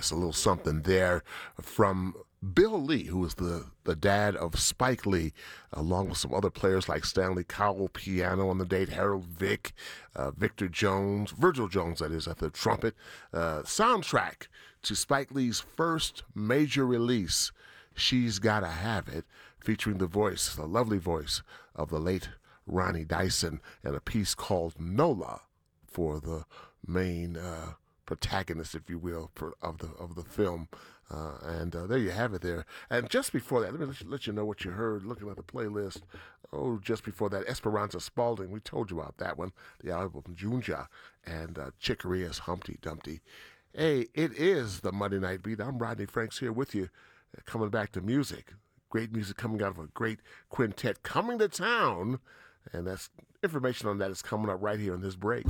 Yes, a little something there from Bill Lee, who was the dad of Spike Lee, along with some other players like Stanley Cowell, piano on the date, Harold Vick, Victor Jones, Virgil Jones, that is, at the trumpet. Soundtrack to Spike Lee's first major release, She's Gotta Have It, featuring the lovely voice of the late Ronnie Dyson, and a piece called Nola for the main protagonist, if you will, of the film. And there you have it there. And just before that, let me let you know what you heard looking at the playlist. Oh, just before that, Esperanza Spalding, we told you about that one, the album Junja, and Chick Corea's Humpty Dumpty. Hey, it is the Monday Night Beat. I'm Rodney Franks here with you, coming back to music. Great music coming out of a great quintet coming to town. And that's information on that is coming up right here in this break.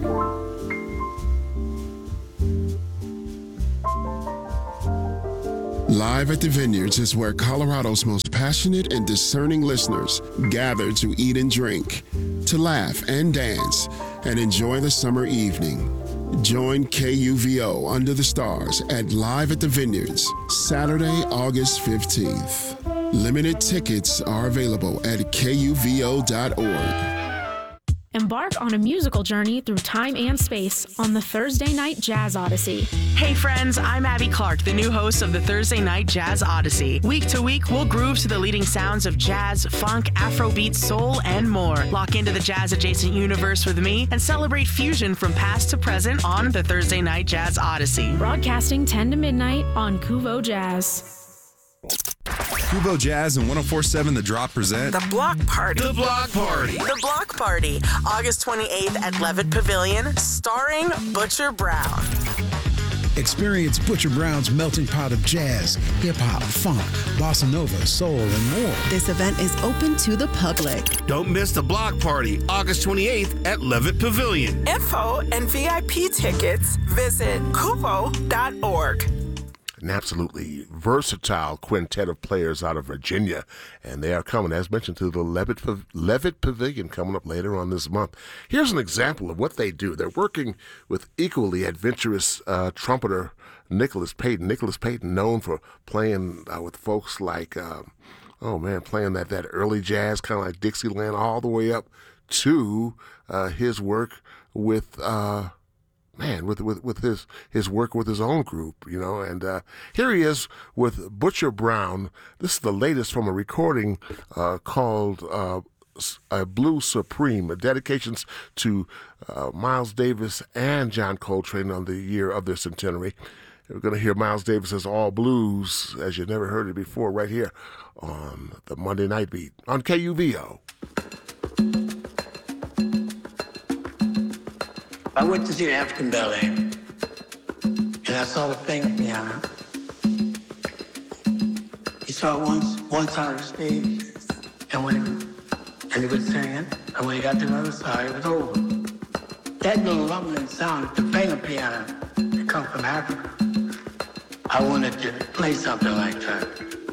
Live at the Vineyards is where Colorado's most passionate and discerning listeners gather to eat and drink, to laugh and dance, and enjoy the summer evening. Join KUVO Under the Stars at Live at the Vineyards, Saturday, August 15th. Limited tickets are available at KUVO.org. Embark on a musical journey through time and space on the Thursday Night Jazz Odyssey. Hey friends, I'm Abby Clark, the new host of the Thursday Night Jazz Odyssey. Week to week, we'll groove to the leading sounds of jazz, funk, Afrobeat, soul, and more. Lock into the jazz-adjacent universe with me and celebrate fusion from past to present on the Thursday Night Jazz Odyssey. Broadcasting 10 to midnight on Kuvo Jazz. Kuvo Jazz and 104.7 The Drop present The Block Party. The Block Party. The Block Party, August 28th at Levitt Pavilion, starring Butcher Brown. Experience Butcher Brown's melting pot of jazz, hip-hop, funk, bossa nova, soul, and more. This event is open to the public. Don't miss the Block Party, August 28th at Levitt Pavilion. Info and VIP tickets, visit kuvo.org. An absolutely versatile quintet of players out of Virginia, and they are coming, as mentioned, to the Levitt Pavilion coming up later on this month. Here's an example of what they do. They're working with equally adventurous trumpeter Nicholas Payton. Nicholas Payton, known for playing with folks like, playing that early jazz, kind of like Dixieland, all the way up to his work with... with his work with his own group, and here he is with Butcher Brown. This is the latest from a recording called Blue Supreme, dedications to Miles Davis and John Coltrane on the year of their centenary. We're going to hear Miles Davis's All Blues, as you never heard it before, right here on the Monday Night Beat on KUVO. I went to see the African Ballet, and I saw the finger piano. He saw it one side of the stage, and he was singing, and when he got to the other side, it was over. That little rumbling sound, the finger piano, that comes from Africa. I wanted to play something like that.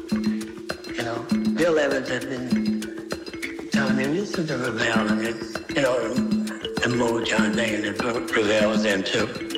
Bill Evans had been telling me, listen to Ravel, and it's, the Motown thing that Ravel was into.